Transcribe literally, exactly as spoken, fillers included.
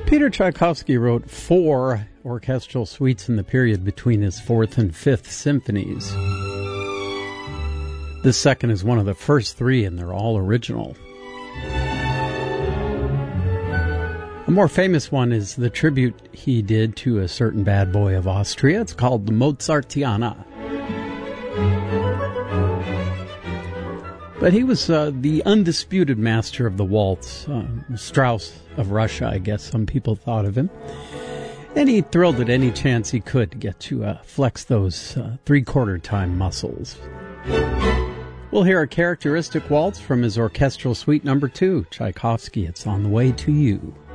Peter Tchaikovsky wrote four orchestral suites in the period between his fourth and fifth symphonies. This second is one of the first three, and they're all original. A more famous one is the tribute he did to a certain bad boy of Austria. It's called the Mozartiana. But he was uh, the undisputed master of the waltz, uh, Strauss of Russia, I guess some people thought of him. And he thrilled at any chance he could to get to uh, flex those uh, three-quarter time muscles. We'll hear a characteristic waltz from his orchestral suite number two, Tchaikovsky, It's on the Way to You.